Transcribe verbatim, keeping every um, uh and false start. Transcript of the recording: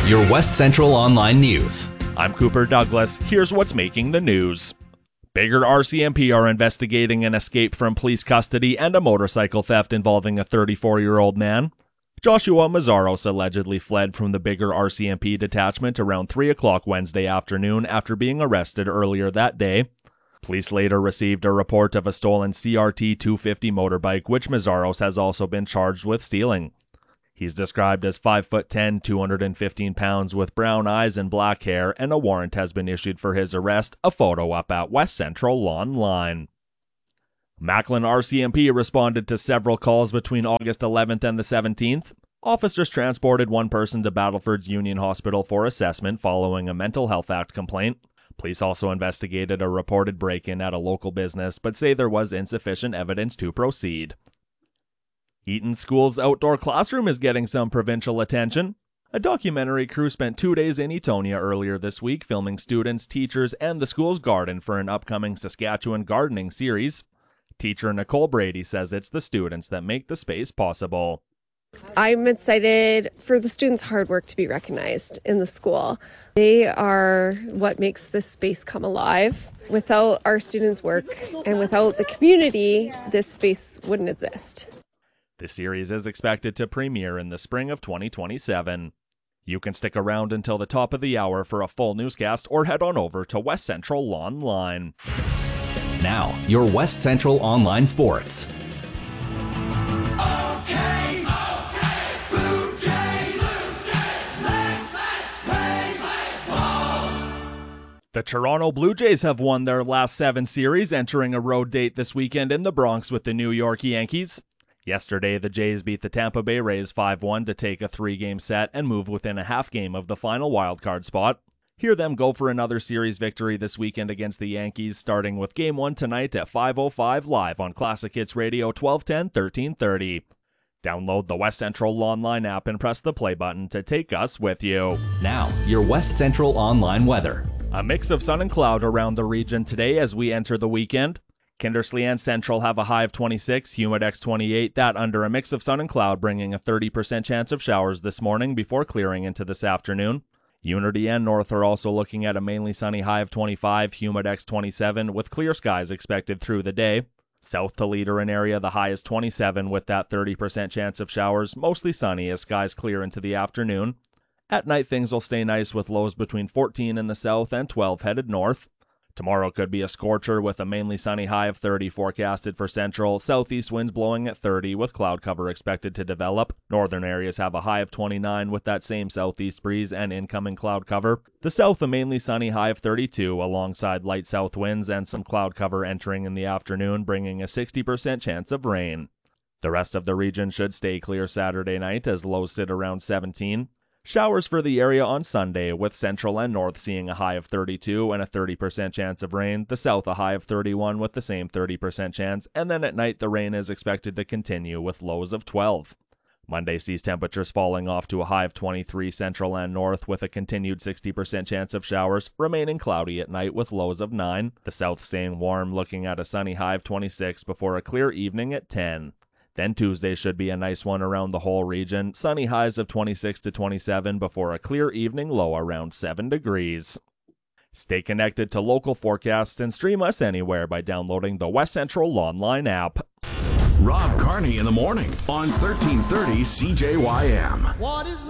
your West Central Online News. I'm Cooper Douglas. Here's what's making the news. Biggar R C M P are investigating an escape from police custody and a motorcycle theft involving a thirty-four-year-old man. Joshua Mazzaros allegedly fled from the Biggar R C M P detachment around three o'clock Wednesday afternoon after being arrested earlier that day. Police later received a report of a stolen C R T two fifty motorbike, which Mazzaros has also been charged with stealing. He's described as five foot ten, two hundred fifteen pounds with brown eyes and black hair, and a warrant has been issued for his arrest, a photo up at West Central Online. Macklin R C M P responded to several calls between August eleventh and the seventeenth. Officers transported one person to Battleford's Union Hospital for assessment following a Mental Health Act complaint. Police also investigated a reported break-in at a local business, but say there was insufficient evidence to proceed. Eaton School's outdoor classroom is getting some provincial attention. A documentary crew spent two days in Etonia earlier this week filming students, teachers, and the school's garden for an upcoming Saskatchewan gardening series. Teacher Nicole Brady says it's the students that make the space possible. I'm excited for the students' hard work to be recognized in the school. They are what makes this space come alive. Without our students' work and without the community, this space wouldn't exist. The series is expected to premiere in the spring of twenty twenty-seven. You can stick around until the top of the hour for a full newscast or head on over to West Central Online. Now, your West Central Online Sports. Okay, okay, Blue Jays, Blue Jays, let's play, play ball. The Toronto Blue Jays have won their last seven series, entering a road date this weekend in the Bronx with the New York Yankees. Yesterday, the Jays beat the Tampa Bay Rays five one to take a three-game set and move within a half game of the final wildcard spot. Hear them go for another series victory this weekend against the Yankees, starting with Game one tonight at five oh five live on Classic Hits Radio twelve ten, thirteen thirty. Download the West Central Online app and press the play button to take us with you. Now, your West Central Online weather. A mix of sun and cloud around the region today as we enter the weekend. Kindersley and Central have a high of twenty-six, Humidex twenty-eight, that under a mix of sun and cloud, bringing a thirty percent chance of showers this morning before clearing into this afternoon. Unity and North are also looking at a mainly sunny high of twenty-five, Humidex twenty-seven, with clear skies expected through the day. South to Leader and area, the high is twenty-seven with that thirty percent chance of showers, mostly sunny as skies clear into the afternoon. At night things will stay nice with lows between fourteen in the south and twelve headed north. Tomorrow could be a scorcher with a mainly sunny high of thirty forecasted for Central, southeast winds blowing at thirty with cloud cover expected to develop. Northern areas have a high of twenty-nine with that same southeast breeze and incoming cloud cover. The south a mainly sunny high of thirty-two alongside light south winds and some cloud cover entering in the afternoon, bringing a sixty percent chance of rain. The rest of the region should stay clear Saturday night as lows sit around seventeen. Showers for the area on Sunday, with Central and North seeing a high of thirty-two and a thirty percent chance of rain, the South a high of thirty-one with the same thirty percent chance, and then at night the rain is expected to continue with lows of twelve. Monday sees temperatures falling off to a high of twenty-three Central and North with a continued sixty percent chance of showers, remaining cloudy at night with lows of nine. The South staying warm, looking at a sunny high of twenty-six before a clear evening at ten. Then Tuesday should be a nice one around the whole region, sunny highs of twenty-six to twenty-seven before a clear evening low around seven degrees. Stay connected to local forecasts and stream us anywhere by downloading the West Central Online app. Rob Carney in the morning on thirteen thirty C J Y M. What is